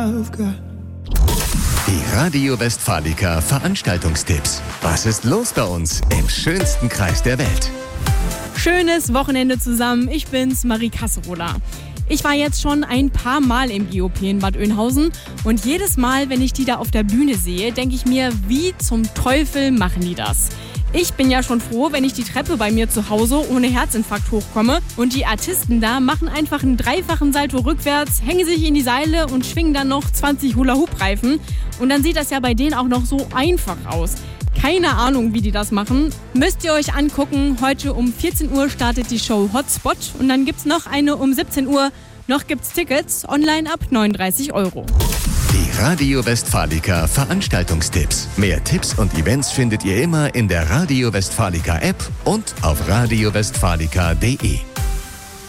Die Radio Westfalica Veranstaltungstipps. Was ist los bei uns im schönsten Kreis der Welt? Schönes Wochenende zusammen. Ich bin's, Marie Kasserola. Ich war jetzt schon ein paar Mal im GOP in Bad Oeynhausen und jedes Mal, wenn ich die da auf der Bühne sehe, denke ich mir, wie zum Teufel machen die das? Ich bin ja schon froh, wenn ich die Treppe bei mir zu Hause ohne Herzinfarkt hochkomme und die Artisten da machen einfach einen dreifachen Salto rückwärts, hängen sich in die Seile und schwingen dann noch 20 Hula-Hoop-Reifen. Und dann sieht das ja bei denen auch noch so einfach aus. Keine Ahnung, wie die das machen. Müsst ihr euch angucken. Heute um 14 Uhr startet die Show Hotspot und dann gibt's noch eine um 17 Uhr. Noch gibt's Tickets, online ab 39 €. Die Radio Westfalica Veranstaltungstipps. Mehr Tipps und Events findet ihr immer in der Radio Westfalica App und auf radiowestfalica.de.